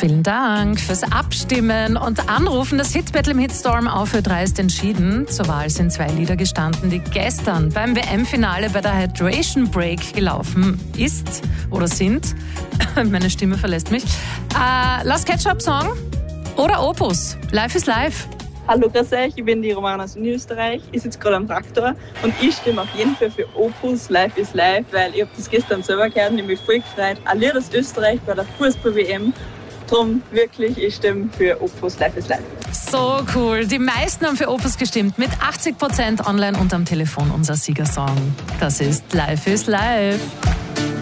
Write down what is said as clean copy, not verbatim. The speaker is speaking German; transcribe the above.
Vielen Dank fürs Abstimmen und Anrufen. Das Hit-Battle im Hitstorm auf Ö3 ist entschieden. Zur Wahl sind 2 Lieder gestanden, die gestern beim WM-Finale bei der Hydration Break gelaufen ist oder sind. Meine Stimme verlässt mich. Last Ketchup-Song oder Opus? Life is Life. Hallo, grüß euch, ich bin die Romana aus Österreich. Ich sitze gerade am Traktor und ich stimme auf jeden Fall für Opus Life is Life, weil ich habe das gestern selber gehört und ich mich voll gefreut. Ein Lied aus Österreich bei der Fußball-WM. Drum wirklich, ich stimme für Opus Life is Life. So cool. Die meisten haben für Opus gestimmt. Mit 80% online und am Telefon unser Siegersong. Das ist Life is Life.